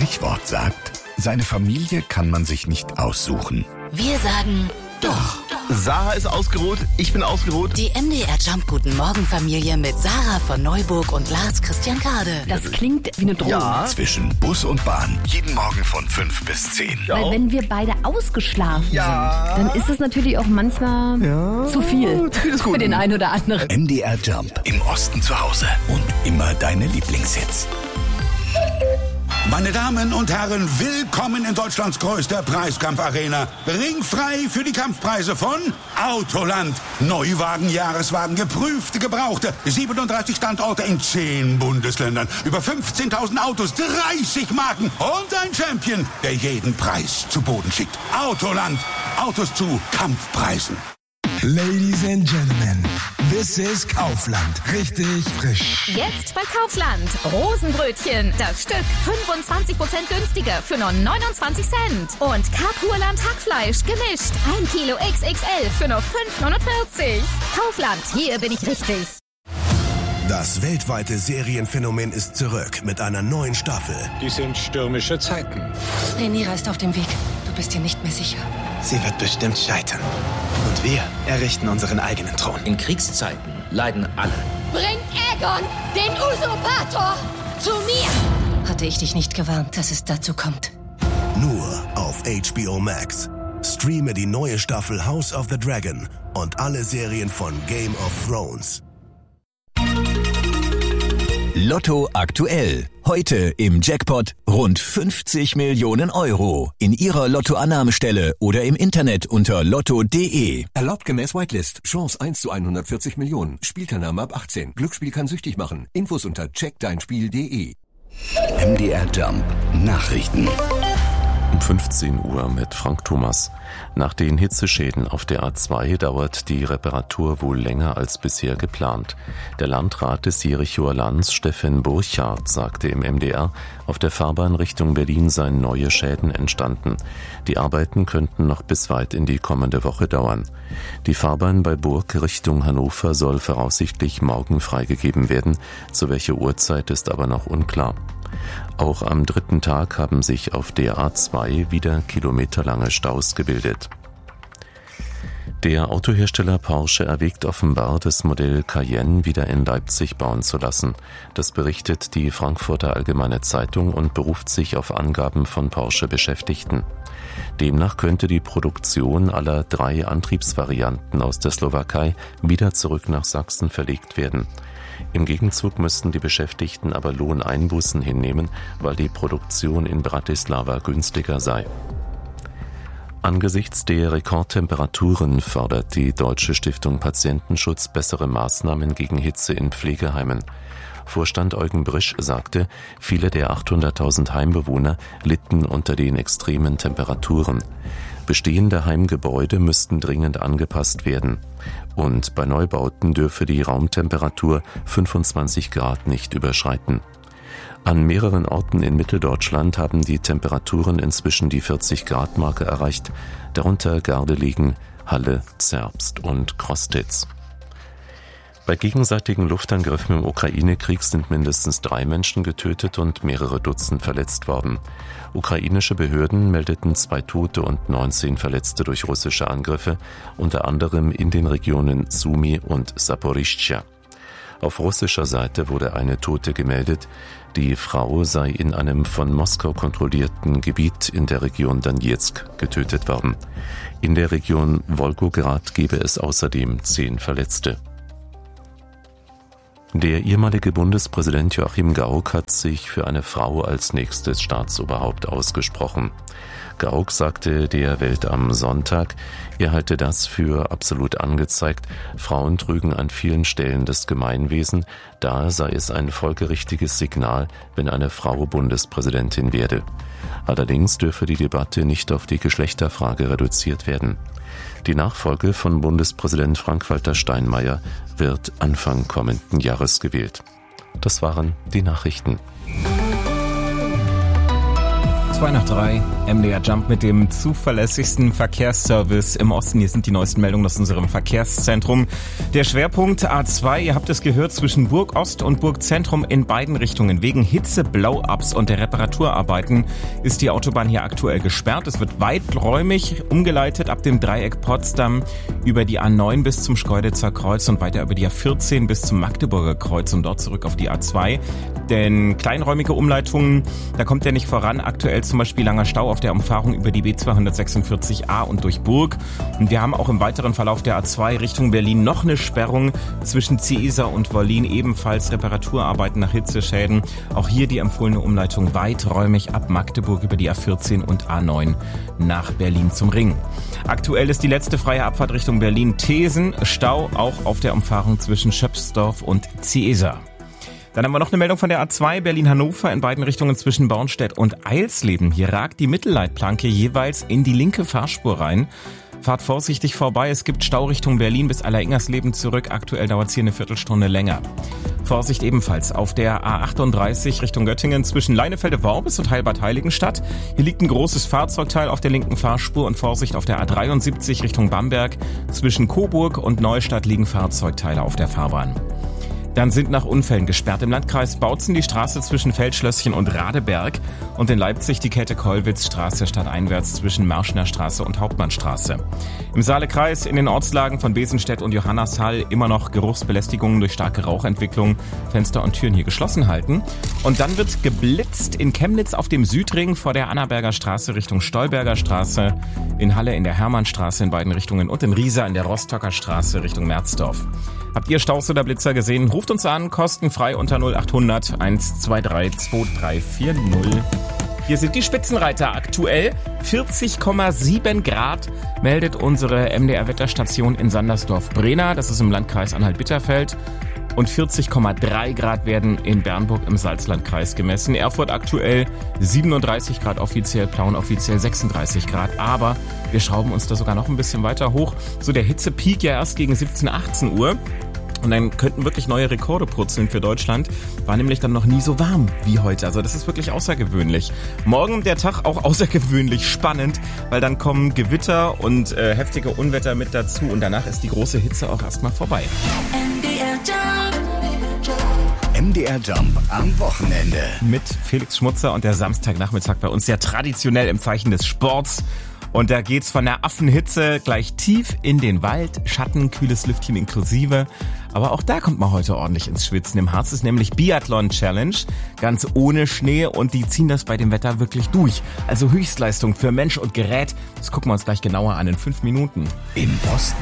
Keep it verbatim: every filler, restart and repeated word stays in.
Sprichwort sagt, seine Familie kann man sich nicht aussuchen. Wir sagen doch. Sarah ist ausgeruht, ich bin ausgeruht. Die M D R Jump Guten Morgen Familie mit Sarah von Neuburg und Lars Christian Kade. Das klingt wie eine Drohung. Ja. Zwischen Bus und Bahn. Jeden Morgen von fünf bis zehn. Ja. Weil wenn wir beide ausgeschlafen Ja. sind, dann ist es natürlich auch manchmal Ja. zu viel. Zu viel ist gut. Für den einen oder anderen. M D R Jump. Im Osten zu Hause. Und immer deine Lieblingshits. Meine Damen und Herren, willkommen in Deutschlands größter Preiskampfarena. Ringfrei für die Kampfpreise von Autoland. Neuwagen, Jahreswagen, geprüfte, gebrauchte. siebenunddreißig Standorte in zehn Bundesländern. Über fünfzehntausend Autos, dreißig Marken und ein Champion, der jeden Preis zu Boden schickt. Autoland. Autos zu Kampfpreisen. Ladies and Gentlemen, this is Kaufland. Richtig frisch. Jetzt bei Kaufland. Rosenbrötchen. Das Stück fünfundzwanzig Prozent günstiger für nur neunundzwanzig Cent. Und Karpurland Hackfleisch gemischt. ein Kilo X X L für nur fünf neunundvierzig. Kaufland, hier bin ich richtig. Das weltweite Serienphänomen ist zurück mit einer neuen Staffel. Dies sind stürmische Zeiten. Rhaenyra ist auf dem Weg. Du bist dir nicht mehr sicher. Sie wird bestimmt scheitern. Und wir errichten unseren eigenen Thron. In Kriegszeiten leiden alle. Bringt Aegon, den Usurpator, zu mir. Hatte ich dich nicht gewarnt, dass es dazu kommt. Nur auf H B O Max. Streame die neue Staffel House of the Dragon und alle Serien von Game of Thrones. Lotto aktuell. Heute im Jackpot rund fünfzig Millionen Euro. In Ihrer Lottoannahmestelle oder im Internet unter lotto punkt de. Erlaubt gemäß Whitelist. Chance eins zu hundertvierzig Millionen. Spielteilnahme ab achtzehn. Glücksspiel kann süchtig machen. Infos unter check dein spiel punkt de. M D R Jump. Nachrichten. Um fünfzehn Uhr mit Frank Thomas. Nach den Hitzeschäden auf der A zwei dauert die Reparatur wohl länger als bisher geplant. Der Landrat des Jerichoer Lands, Steffen Burchardt, sagte im M D R, auf der Fahrbahn Richtung Berlin seien neue Schäden entstanden. Die Arbeiten könnten noch bis weit in die kommende Woche dauern. Die Fahrbahn bei Burg Richtung Hannover soll voraussichtlich morgen freigegeben werden. Zu welcher Uhrzeit ist aber noch unklar. Auch am dritten Tag haben sich auf der A zwei wieder kilometerlange Staus gebildet. Der Autohersteller Porsche erwägt offenbar, das Modell Cayenne wieder in Leipzig bauen zu lassen. Das berichtet die Frankfurter Allgemeine Zeitung und beruft sich auf Angaben von Porsche-Beschäftigten. Demnach könnte die Produktion aller drei Antriebsvarianten aus der Slowakei wieder zurück nach Sachsen verlegt werden. Im Gegenzug müssten die Beschäftigten aber Lohneinbußen hinnehmen, weil die Produktion in Bratislava günstiger sei. Angesichts der Rekordtemperaturen fordert die Deutsche Stiftung Patientenschutz bessere Maßnahmen gegen Hitze in Pflegeheimen. Vorstand Eugen Brisch sagte, viele der achthunderttausend Heimbewohner litten unter den extremen Temperaturen. Bestehende Heimgebäude müssten dringend angepasst werden. Und bei Neubauten dürfe die Raumtemperatur fünfundzwanzig Grad nicht überschreiten. An mehreren Orten in Mitteldeutschland haben die Temperaturen inzwischen die vierzig Grad Marke erreicht, darunter Gardelegen, Halle, Zerbst und Krostitz. Bei gegenseitigen Luftangriffen im Ukraine-Krieg sind mindestens drei Menschen getötet und mehrere Dutzend verletzt worden. Ukrainische Behörden meldeten zwei Tote und neunzehn Verletzte durch russische Angriffe, unter anderem in den Regionen Sumy und Saporischschja. Auf russischer Seite wurde eine Tote gemeldet. Die Frau sei in einem von Moskau kontrollierten Gebiet in der Region Donezk getötet worden. In der Region Wolgograd gebe es außerdem zehn Verletzte. Der ehemalige Bundespräsident Joachim Gauck hat sich für eine Frau als nächstes Staatsoberhaupt ausgesprochen. Gauck sagte der Welt am Sonntag, er halte das für absolut angezeigt. Frauen trügen an vielen Stellen das Gemeinwesen. Da sei es ein folgerichtiges Signal, wenn eine Frau Bundespräsidentin werde. Allerdings dürfe die Debatte nicht auf die Geschlechterfrage reduziert werden. Die Nachfolge von Bundespräsident Frank-Walter Steinmeier wird Anfang kommenden Jahres gewählt. Das waren die Nachrichten. Zwei nach drei, M D R Jump mit dem zuverlässigsten Verkehrsservice im Osten. Hier sind die neuesten Meldungen aus unserem Verkehrszentrum. Der Schwerpunkt A zwei, ihr habt es gehört, zwischen Burg Ost und Burg Zentrum in beiden Richtungen. Wegen Hitze-Blow-ups und der Reparaturarbeiten ist die Autobahn hier aktuell gesperrt. Es wird weiträumig umgeleitet ab dem Dreieck Potsdam über die A neun bis zum Schkeuditzer Kreuz und weiter über die A vierzehn bis zum Magdeburger Kreuz und dort zurück auf die A zwei. Denn kleinräumige Umleitungen, da kommt der nicht voran. Aktuell zum Beispiel langer Stau auf der Umfahrung über die B zweihundertsechsundvierzig A und durch Burg. Und wir haben auch im weiteren Verlauf der A zwei Richtung Berlin noch eine Sperrung zwischen Ciesa und Wollin, ebenfalls Reparaturarbeiten nach Hitzeschäden. Auch hier die empfohlene Umleitung weiträumig ab Magdeburg über die A vierzehn und A neun nach Berlin zum Ring. Aktuell ist die letzte freie Abfahrt Richtung Berlin-Thesen. Stau auch auf der Umfahrung zwischen Schöpfsdorf und Ciesa. Dann haben wir noch eine Meldung von der A zwei Berlin-Hannover in beiden Richtungen zwischen Bornstedt und Eilsleben. Hier ragt die Mittelleitplanke jeweils in die linke Fahrspur rein. Fahrt vorsichtig vorbei, es gibt Stau Richtung Berlin bis Aller-Ingersleben zurück. Aktuell dauert es hier eine Viertelstunde länger. Vorsicht ebenfalls auf der A achtunddreißig Richtung Göttingen zwischen Leinefelde-Worbis und Heilbad-Heiligenstadt. Hier liegt ein großes Fahrzeugteil auf der linken Fahrspur und Vorsicht auf der A dreiundsiebzig Richtung Bamberg. Zwischen Coburg und Neustadt liegen Fahrzeugteile auf der Fahrbahn. Dann sind nach Unfällen gesperrt im Landkreis Bautzen die Straße zwischen Feldschlösschen und Radeberg und in Leipzig die Käthe-Kollwitz-Straße stadteinwärts zwischen Marschner Straße und Hauptmannstraße. Im Saalekreis in den Ortslagen von Besenstedt und Johannashall immer noch Geruchsbelästigungen durch starke Rauchentwicklung, Fenster und Türen hier geschlossen halten. Und dann wird geblitzt in Chemnitz auf dem Südring vor der Annaberger Straße Richtung Stolberger Straße, in Halle in der Hermannstraße in beiden Richtungen und in Riesa in der Rostocker Straße Richtung Merzdorf. Habt ihr Staus oder Blitzer gesehen? Ruft uns an, kostenfrei unter null achthundert eins zwei drei zwei drei vier null. Hier sind die Spitzenreiter aktuell. vierzig Komma sieben Grad meldet unsere M D R-Wetterstation in Sandersdorf-Brena. Das ist im Landkreis Anhalt-Bitterfeld. Und vierzig Komma drei Grad werden in Bernburg im Salzlandkreis gemessen. Erfurt aktuell siebenunddreißig Grad offiziell, Plauen offiziell sechsunddreißig Grad. Aber wir schrauben uns da sogar noch ein bisschen weiter hoch. So der Hitzepeak ja erst gegen siebzehn, achtzehn Uhr. Und dann könnten wirklich neue Rekorde purzeln für Deutschland. War nämlich dann noch nie so warm wie heute. Also das ist wirklich außergewöhnlich. Morgen der Tag auch außergewöhnlich spannend, weil dann kommen Gewitter und äh, heftige Unwetter mit dazu. Und danach ist die große Hitze auch erstmal vorbei. M D R Jump. M D R Jump am Wochenende. Mit Felix Schmutzer und der Samstagnachmittag bei uns ja traditionell im Zeichen des Sports. Und da geht's von der Affenhitze gleich tief in den Wald, Schatten, kühles Lüftchen inklusive. Aber auch da kommt man heute ordentlich ins Schwitzen. Im Harz ist nämlich Biathlon Challenge, ganz ohne Schnee und die ziehen das bei dem Wetter wirklich durch. Also Höchstleistung für Mensch und Gerät, das gucken wir uns gleich genauer an in fünf Minuten. Im Osten